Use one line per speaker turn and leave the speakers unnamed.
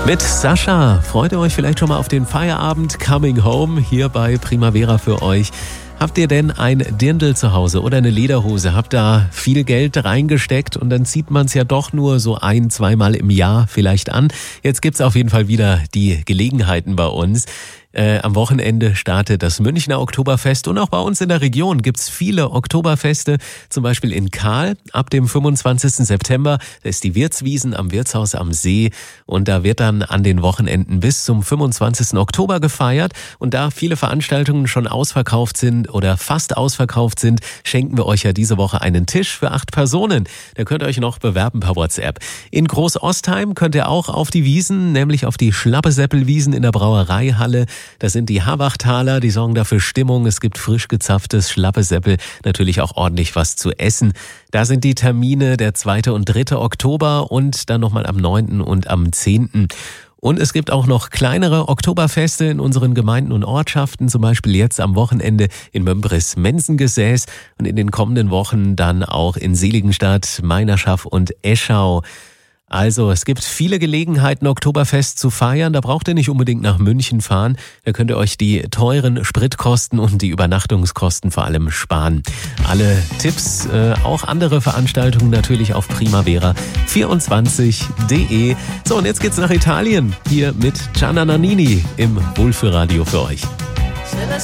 Mit Sascha freut ihr euch vielleicht schon mal auf den Feierabend Coming Home hier bei Primavera für euch. Habt ihr denn ein Dirndl zu Hause oder eine Lederhose? Habt da viel Geld reingesteckt und dann zieht man es ja doch nur so 1-2 Mal im Jahr vielleicht an. Jetzt gibt's auf jeden Fall wieder die Gelegenheiten bei uns. Am Wochenende startet das Münchner Oktoberfest und auch bei uns in der Region gibt's viele Oktoberfeste, zum Beispiel in Kahl ab dem 25. September. Da ist die Wirtswiesen am Wirtshaus am See und da wird dann an den Wochenenden bis zum 25. Oktober gefeiert. Und da viele Veranstaltungen schon ausverkauft sind oder fast ausverkauft sind, schenken wir euch ja diese Woche einen Tisch für 8 Personen. Da könnt ihr euch noch bewerben per WhatsApp. In Groß-Ostheim könnt ihr auch auf die Wiesen, nämlich auf die Schlappeseppelwiesen in der Brauereihalle. Das sind die Hawachtaler, die sorgen dafür Stimmung. Es gibt frisch gezapftes Schlappeseppel, natürlich auch ordentlich was zu essen. Da sind die Termine der 2. und 3. Oktober und dann nochmal am 9. und am 10. Und es gibt auch noch kleinere Oktoberfeste in unseren Gemeinden und Ortschaften, zum Beispiel jetzt am Wochenende in Mömbris-Menzengesäß und in den kommenden Wochen dann auch in Seligenstadt, Meinerschaft und Eschau. Also, es gibt viele Gelegenheiten, Oktoberfest zu feiern. Da braucht ihr nicht unbedingt nach München fahren. Da könnt ihr euch die teuren Spritkosten und die Übernachtungskosten vor allem sparen. Alle Tipps, auch andere Veranstaltungen natürlich auf primavera24.de. So, und jetzt geht's nach Italien. Hier mit Gianna Nannini im Wohlfühlradio für euch.
Se la